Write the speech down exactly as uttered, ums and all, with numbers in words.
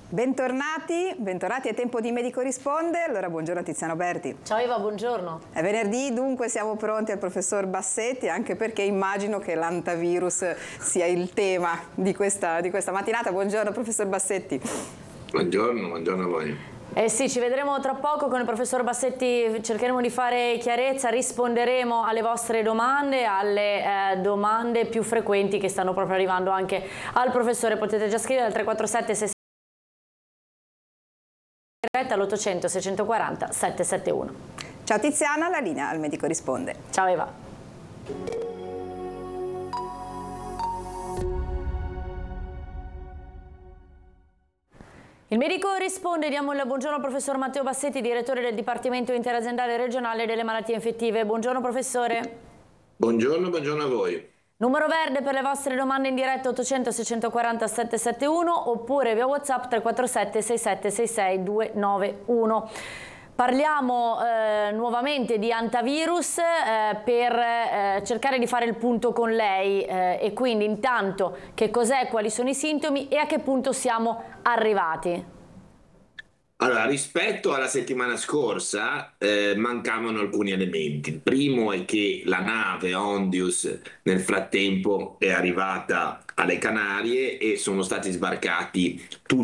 Bentornati, bentornati a Tempo di Medico Risponde. Allora, buongiorno a Tiziano Berti. Ciao Eva, buongiorno. È venerdì, dunque siamo pronti al professor Bassetti, anche perché immagino che l'antivirus sia il tema di questa, di questa mattinata. Buongiorno professor Bassetti. Buongiorno, buongiorno a voi. Eh sì, ci vedremo tra poco con il professor Bassetti, cercheremo di fare chiarezza, risponderemo alle vostre domande, alle eh, domande più frequenti che stanno proprio arrivando anche al professore. Potete già scrivere al tre quattro sette sei all'ottocento seicentoquaranta settecentosettantuno. Ciao Tiziana, la linea al Medico Risponde. Ciao Eva. Il Medico Risponde, diamo il buongiorno al professor Matteo Bassetti, direttore del Dipartimento Interaziendale Regionale delle Malattie Infettive. Buongiorno professore. Buongiorno, buongiorno a voi. Numero verde per le vostre domande in diretta ottocento seicentoquaranta settecentosettantuno oppure via WhatsApp tre quattro sette sei sette sei sei due nove uno. Parliamo eh, nuovamente di antivirus eh, per eh, cercare di fare il punto con lei eh, e quindi intanto che cos'è, quali sono i sintomi e a che punto siamo arrivati. Allora, rispetto alla settimana scorsa eh, mancavano alcuni elementi. Il primo è che la nave Ondius nel frattempo è arrivata alle Canarie e sono stati sbarcati tutti